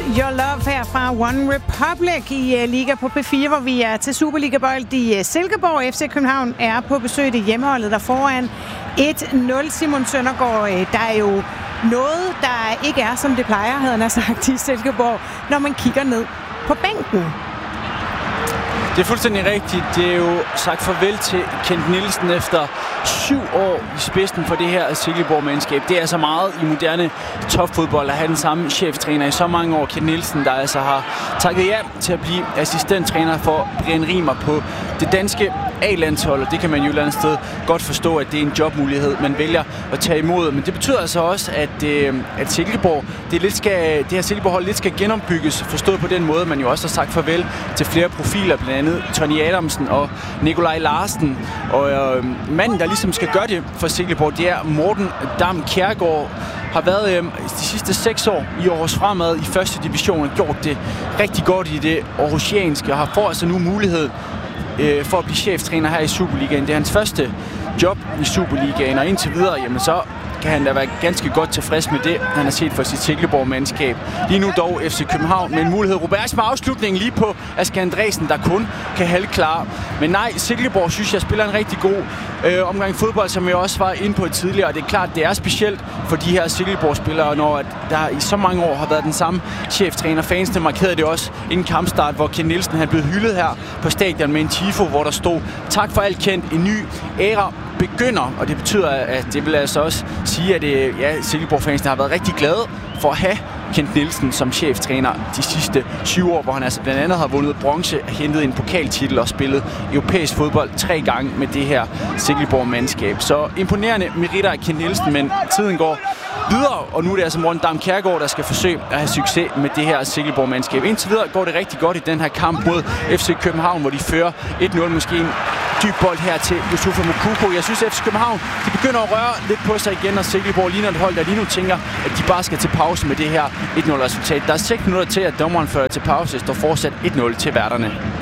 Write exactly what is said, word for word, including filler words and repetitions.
Your Love her fra One Republic i uh, Liga på P fire, hvor vi er til Superliga-bold i uh, Silkeborg. F C København er på besøg det hjemmeholdet der foran et nul. Simon Søndergaard, uh, der er jo noget, der ikke er, som det plejer, havde han sagt i Silkeborg, når man kigger ned på bænken. Det er fuldstændig rigtigt. Det er jo sagt farvel til Kent Nielsen efter syv år i spidsen for det her Silkeborg-mandskab. Det er så meget i moderne topfodbold at have den samme cheftræner i så mange år. Kent Nielsen, der altså har takket ja til at blive assistenttræner for Brian Rimer på det danske A-landshold. Det kan man jo et eller andet sted godt forstå, at det er en jobmulighed, man vælger at tage imod. Men det betyder altså også, at, øh, at Silkeborg, det, lidt skal, det her Silkeborg-hold lidt skal genombygges, forstået på den måde, man jo også har sagt farvel til flere profiler, blandt andet Tony Adamsen og Nikolaj Larsen. Og øh, manden, der ligesom skal gøre det for Silkeborg, det er Morten Dam Kjærgaard. Har været øh, de sidste seks år i Aarhus Fremad i første division og gjort det rigtig godt i det aarhusianske, og har får altså nu mulighed øh, for at blive cheftræner her i Superligaen. Det er hans første job i Superligaen, og indtil videre, jamen så kan han da være ganske godt tilfreds med det, han har set for sit Silkeborg-mandskab. Lige nu dog F C København med en mulighed. Roberts med afslutningen lige på Asger Andresen, der kun kan halvklare. Men nej, Silkeborg synes jeg spiller en rigtig god øh, omgang fodbold, som jeg også var inde på tidligere. Og det er klart, det er specielt for de her Silkeborg-spillere, når der i så mange år har været den samme cheftræner. Fansene markerede det også inden kampstart, hvor Kent Nielsen han blev hyldet her på stadion med en tifo, hvor der stod: tak for alt, Kent, en ny æra begynder, og det betyder, at det vil altså også sige, at ja, Silkeborg-fansene har været rigtig glade for at have Kent Nielsen som cheftræner de sidste syv år, hvor han altså blandt andet har vundet bronze, hentet en pokaltitel og spillet europæisk fodbold tre gange med det her Silkeborg-mandskab. Så imponerende meritter af Kent Nielsen, men tiden går videre, og nu er det altså Morten Dam Kjærgaard, der skal forsøge at have succes med det her Silkeborg-mandskab. Indtil videre går det rigtig godt i den her kamp mod F C København, hvor de fører et nul, måske en dyb bold her til Yusufa Moukoko. Jeg synes, at F C København de begynder at røre lidt på sig igen, og Silkeborg ligner et hold, der lige nu tænker, at de bare skal til pause med det her et nul-resultat. Der er seks minutter til, at dommeren fører til pause. Det står fortsat et nul til værterne.